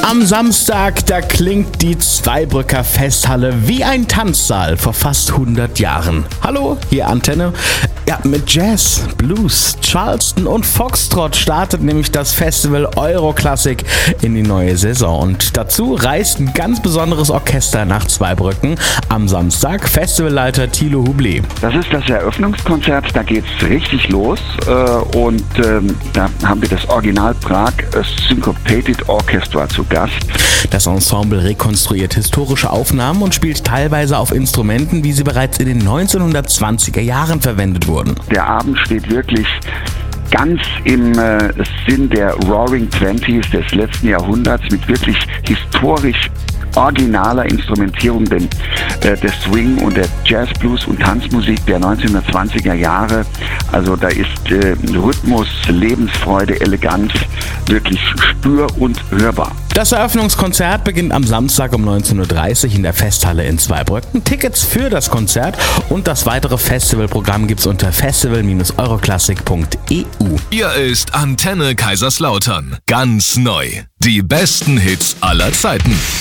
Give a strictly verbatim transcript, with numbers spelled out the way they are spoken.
Am Samstag, da klingt die Zweibrücker Festhalle wie ein Tanzsaal vor fast hundert Jahren. Hallo, hier Antenne. Ja, mit Jazz, Blues, Charleston und Foxtrot startet nämlich das Festival Euroklassik in die neue Saison. Und dazu reist ein ganz besonderes Orchester nach Zweibrücken. Am Samstag Festivalleiter Thilo Hubli. Das ist das Eröffnungskonzert, da geht's richtig los äh, und ähm, da haben wir das Original Prag Syncopated Orchestra zu Gast. Das Ensemble rekonstruiert historische Aufnahmen und spielt teilweise auf Instrumenten, wie sie bereits in den neunzehnhundertzwanziger Jahren verwendet wurden. Der Abend steht wirklich ganz im äh, Sinn der Roaring Twenties des letzten Jahrhunderts mit wirklich historisch originaler Instrumentierung denn, äh, der Swing und der Jazz, Blues und Tanzmusik der neunzehnhundertzwanziger Jahre. Also da ist äh, Rhythmus, Lebensfreude, Eleganz wirklich spür- und hörbar. Das Eröffnungskonzert beginnt am Samstag um neunzehn Uhr dreißig in der Festhalle in Zweibrücken. Tickets für das Konzert und das weitere Festivalprogramm gibt's unter festival Bindestrich euroklassik Punkt e u. Hier ist Antenne Kaiserslautern. Ganz neu. Die besten Hits aller Zeiten.